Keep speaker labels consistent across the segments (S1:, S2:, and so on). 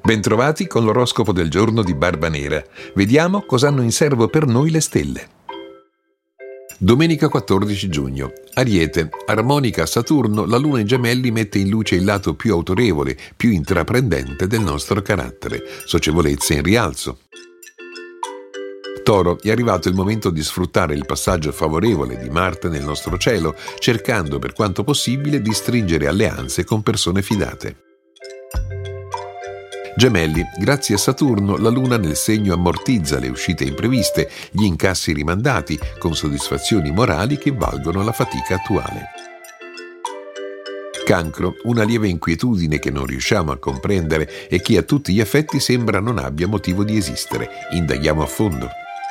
S1: Bentrovati con l'oroscopo del giorno di Barbanera. Vediamo cosa hanno in serbo per noi le stelle. Domenica 14 giugno. Ariete. Armonica a Saturno, la luna in Gemelli mette in luce il lato più autorevole, più intraprendente del nostro carattere. Socievolezza in rialzo. Toro, è arrivato il momento di sfruttare il passaggio favorevole di Marte nel nostro cielo, cercando per quanto possibile di stringere alleanze con persone fidate. Gemelli, grazie a Saturno, la Luna nel segno ammortizza le uscite impreviste, gli incassi rimandati, con soddisfazioni morali che valgono la fatica attuale. Cancro, una lieve inquietudine che non riusciamo a comprendere e che a tutti gli effetti sembra non abbia motivo di esistere. Indaghiamo a fondo.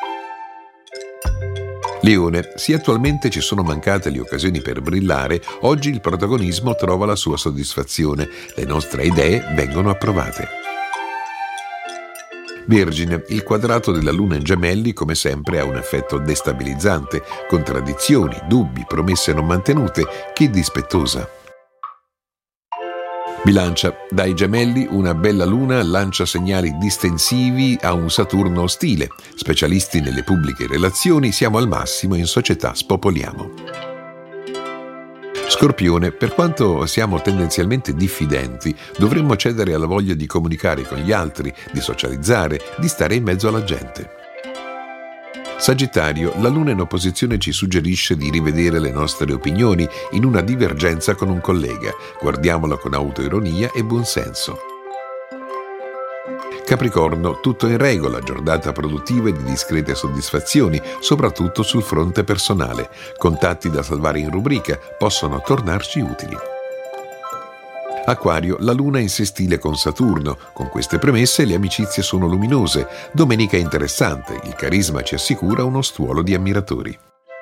S1: Leone, se attualmente ci sono mancate le occasioni per brillare, oggi il protagonismo trova la sua soddisfazione, le nostre idee vengono approvate. Vergine, il quadrato della Luna in Gemelli come sempre ha un effetto destabilizzante, contraddizioni, dubbi, promesse non mantenute, che dispettosa. Bilancia, dai Gemelli una bella Luna lancia segnali distensivi a un Saturno ostile. Specialisti nelle pubbliche relazioni, siamo al massimo in società, spopoliamo. Scorpione, per quanto siamo tendenzialmente diffidenti, dovremmo cedere alla voglia di comunicare con gli altri, di socializzare, di stare in mezzo alla gente. Sagittario, la Luna in opposizione ci suggerisce di rivedere le nostre opinioni in una divergenza con un collega. Guardiamola con autoironia e buonsenso. Capricorno, tutto in regola, giornata produttiva e di discrete soddisfazioni, soprattutto sul fronte personale. Contatti da salvare in rubrica possono tornarci utili. Acquario, la Luna in sestile con Saturno. Con queste premesse le amicizie sono luminose. Domenica interessante, il carisma ci assicura uno stuolo di ammiratori.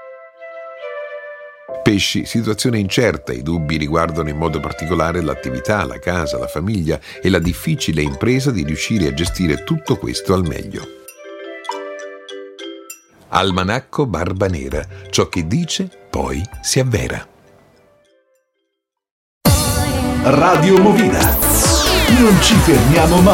S1: Pesci, situazione incerta, i dubbi riguardano in modo particolare l'attività, la casa, la famiglia e la difficile impresa di riuscire a gestire tutto questo al meglio. Almanacco Barbanera, ciò che dice poi si avvera.
S2: Radio Movida. Non ci fermiamo mai.